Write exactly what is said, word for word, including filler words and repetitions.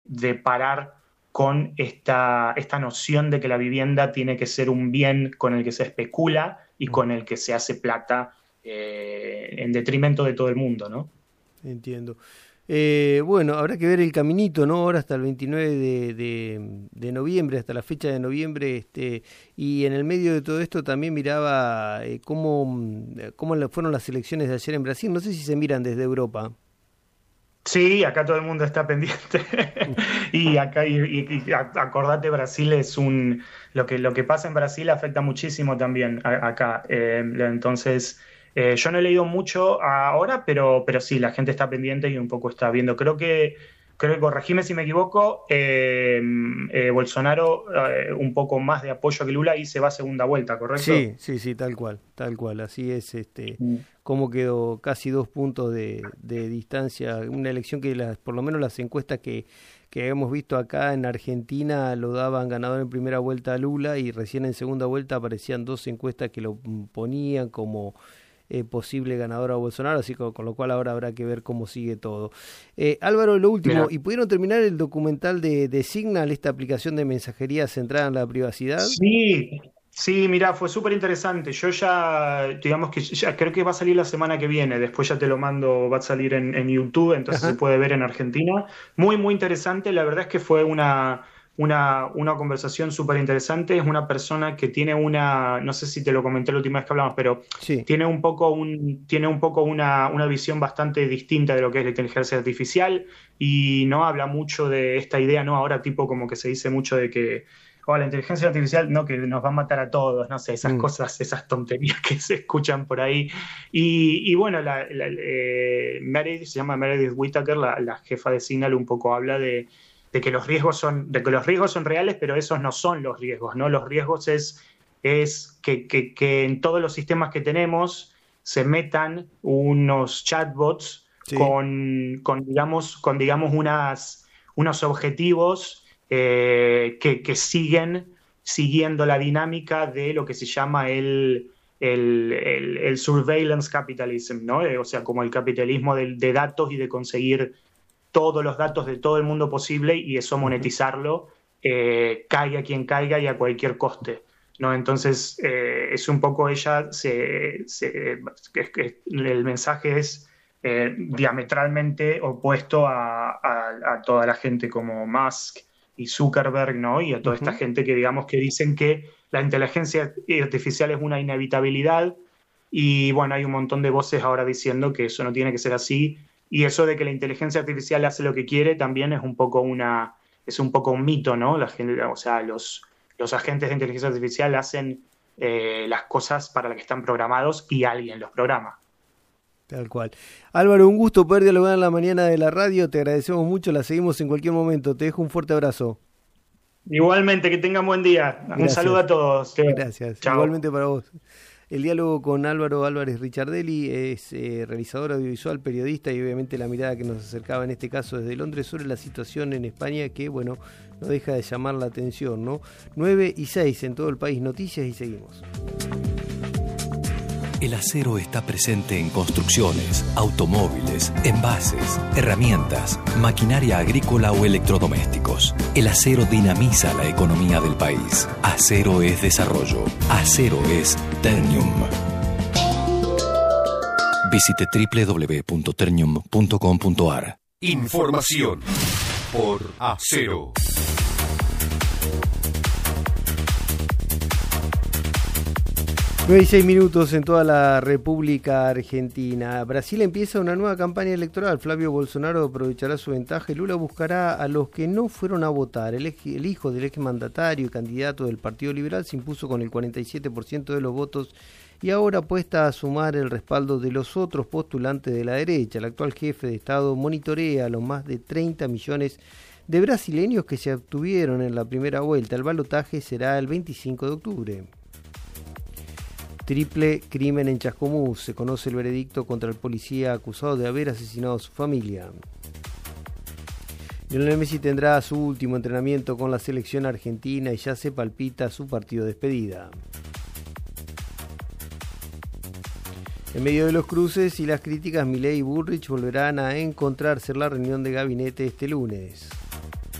de parar con esta, esta noción de que la vivienda tiene que ser un bien con el que se especula y con el que se hace plata eh, en detrimento de todo el mundo, ¿no? Entiendo. Eh, bueno, habrá que ver el caminito, ¿no? Ahora hasta el veintinueve de, de, de noviembre, hasta la fecha de noviembre, este, y en el medio de todo esto también miraba eh, cómo, cómo fueron las elecciones de ayer en Brasil. No sé si se miran desde Europa. Sí, acá todo el mundo está pendiente. y acá, y, y, y acordate, Brasil es un. Lo que, lo que pasa en Brasil afecta muchísimo también a, acá. Eh, entonces. Eh, yo no he leído mucho ahora, pero, pero sí, la gente está pendiente y un poco está viendo. Creo que, creo que corregime si me equivoco, eh, eh, Bolsonaro eh, un poco más de apoyo que Lula y se va a segunda vuelta, ¿correcto? Sí, sí, sí, tal cual, tal cual. Así es, este, mm. cómo quedó casi dos puntos de, de distancia. Una elección que las, por lo menos las encuestas que, que hemos visto acá en Argentina lo daban ganador en primera vuelta a Lula y recién en segunda vuelta aparecían dos encuestas que lo ponían como Eh, posible ganador a Bolsonaro, así con, con lo cual ahora habrá que ver cómo sigue todo. Eh, Álvaro, lo último, Mira. ¿y pudieron terminar el documental de, de Signal, esta aplicación de mensajería centrada en la privacidad? Sí, sí, mira, fue súper interesante. Yo ya, digamos que ya creo que va a salir la semana que viene, después ya te lo mando, va a salir en, en YouTube, entonces Ajá. se puede ver en Argentina. Muy, muy interesante, la verdad es que fue una... Una, una conversación súper interesante. Es una persona que tiene una, no sé si te lo comenté la última vez que hablamos, pero sí. tiene un poco, un, tiene un poco una, una visión bastante distinta de lo que es la inteligencia artificial y no habla mucho de esta idea, ¿no? Ahora tipo como que se dice mucho de que oh, la inteligencia artificial, no, que nos va a matar a todos, no sé, esas mm. cosas, esas tonterías que se escuchan por ahí. Y, y bueno, la, la, eh, Meredith, se llama Meredith Whittaker, la, la jefa de Signal, un poco habla de de que los riesgos son, de que los riesgos son reales, pero esos no son los riesgos, ¿no? Los riesgos es, es que, que, que en todos los sistemas que tenemos se metan unos chatbots sí. con, con, digamos, con, digamos, unas, unos objetivos eh, que, que siguen siguiendo la dinámica de lo que se llama el, el, el, el surveillance capitalism, ¿no? O sea, como el capitalismo de, de datos y de conseguir todos los datos de todo el mundo posible y eso monetizarlo, eh, caiga quien caiga y a cualquier coste, ¿no? Entonces, eh, es un poco ella, se, se, es que el mensaje es eh, diametralmente opuesto a, a, a toda la gente como Musk y Zuckerberg, ¿no? Y a toda uh-huh. esta gente que, digamos, que dicen que la inteligencia artificial es una inevitabilidad y, bueno, hay un montón de voces ahora diciendo que eso no tiene que ser así. Y eso de que la inteligencia artificial hace lo que quiere también es un poco una es un poco un mito, ¿no? La gente, o sea, los, los agentes de inteligencia artificial hacen eh, las cosas para las que están programados y alguien los programa. Tal cual. Álvaro, un gusto poder dialogar en la mañana de la radio. Te agradecemos mucho, la seguimos en cualquier momento. Te dejo un fuerte abrazo. Igualmente, que tengan buen día. Gracias. Un saludo a todos. Gracias. Chao. Igualmente para vos. El diálogo con Álvaro Álvarez Ricciardelli es eh, realizador audiovisual, periodista y obviamente la mirada que nos acercaba en este caso desde Londres sobre la situación en España que, bueno, no deja de llamar la atención, ¿no? nueve y seis en todo el país, noticias y seguimos. El acero está presente en construcciones, automóviles, envases, herramientas, maquinaria agrícola o electrodomésticos. El acero dinamiza la economía del país. Acero es desarrollo. Acero es Ternium. Visite doble u doble u doble u punto ternium punto com punto a r. Información por Acero. nueve y seis minutos en toda la República Argentina. Brasil empieza una nueva campaña electoral. Flavio Bolsonaro aprovechará su ventaja y Lula buscará a los que no fueron a votar. El, ex, el hijo del exmandatario y candidato del Partido Liberal se impuso con el cuarenta y siete por ciento de los votos y ahora apuesta a sumar el respaldo de los otros postulantes de la derecha. El actual jefe de Estado monitorea a los más de treinta millones de brasileños que se abstuvieron en la primera vuelta. El balotaje será el veinticinco de octubre. Triple crimen en Chascomús. Se conoce el veredicto contra el policía acusado de haber asesinado a su familia. Lionel Messi tendrá su último entrenamiento con la selección argentina y ya se palpita su partido de despedida. En medio de los cruces y las críticas, Milei y Bullrich volverán a encontrarse en la reunión de gabinete este lunes.